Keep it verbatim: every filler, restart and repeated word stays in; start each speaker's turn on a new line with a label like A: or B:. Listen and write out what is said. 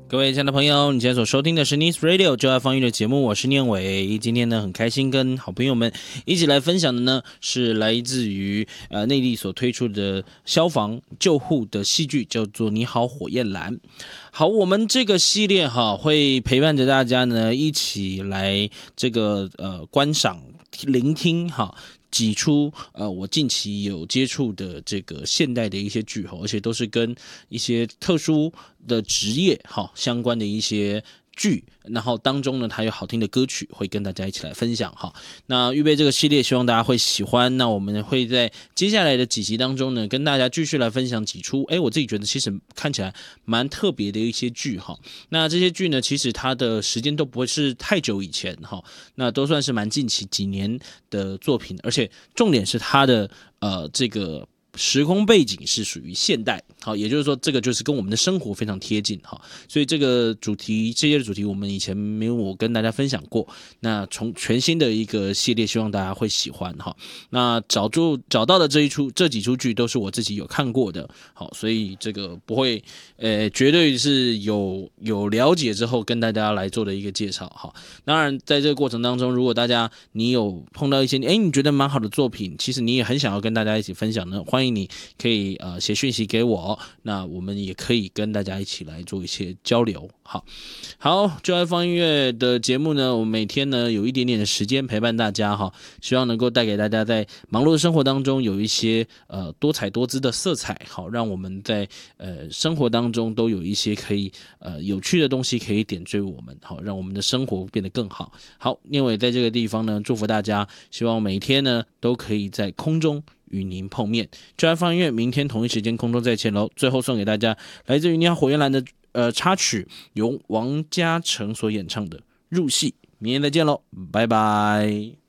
A: 各位亲爱的朋友，你现在所收听的是 Nice Radio 就爱放音乐节目，我是念伟。今天呢，很开心跟好朋友们一起来分享的呢，是来自于呃内地所推出的消防救护的戏剧，叫做《你好，火焰蓝》。好，我们这个系列哈，会陪伴着大家呢，一起来这个呃观赏、聆听哈。挤出呃我近期有接触的这个现代的一些剧，而且都是跟一些特殊的职业哈相关的一些剧，然后当中呢它有好听的歌曲会跟大家一起来分享哈。那预备这个系列希望大家会喜欢，那我们会在接下来的几集当中呢跟大家继续来分享几出哎我自己觉得其实看起来蛮特别的一些剧哈。那这些剧呢其实它的时间都不会是太久以前哈，那都算是蛮近期几年的作品，而且重点是它的呃这个时空背景是属于现代，好，也就是说这个就是跟我们的生活非常贴近哈，所以这个主题这些的主题我们以前没有我跟大家分享过，那从全新的一个系列，希望大家会喜欢哈。那找出找到的这一出这几出剧都是我自己有看过的，好，所以这个不会呃绝对是有有了解之后跟大家来做的一个介绍哈。当然在这个过程当中，如果大家你有碰到一些哎你觉得蛮好的作品，其实你也很想要跟大家一起分享呢，欢迎你可以呃写讯息给我，那我们也可以跟大家一起来做一些交流。好，好，就爱放音乐的节目呢，我们每天呢有一点点的时间陪伴大家哈，希望能够带给大家在忙碌的生活当中有一些呃多彩多姿的色彩，好，让我们在呃生活当中都有一些可以呃有趣的东西可以点缀我们，好，让我们的生活变得更好。好，念伟在这个地方呢，祝福大家，希望每天呢都可以在空中与您碰面。就爱放音乐，明天同一时间空中再见喽。最后送给大家来自于你好火焰蓝的呃插曲，由王嘉诚所演唱的《入戏》。明天再见喽，拜拜。